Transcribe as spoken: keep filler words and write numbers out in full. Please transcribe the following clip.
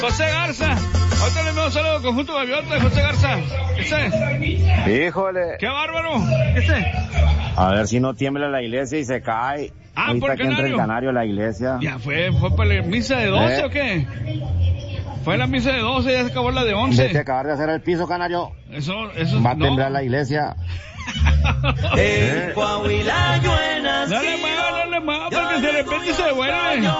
José Garza. Ahorita le envío un saludo conjunto Gaviota de José Garza. ¿Qué sé? Híjole. ¡Qué bárbaro! ¿Qué sé? A ver si no tiembla la iglesia y se cae. Ah, ahorita por que entra el Canario. Canario a la iglesia. Ya fue, fue para la misa de doce ¿Eh? ¿O qué? Fue la misa de doce, ya se acabó la de once. Vete a acabar de hacer el piso, Canario. Eso, eso Va a no. temblar la iglesia. En Coahuila yo he nacido. Dale más, dale más, porque de repente se vuelve.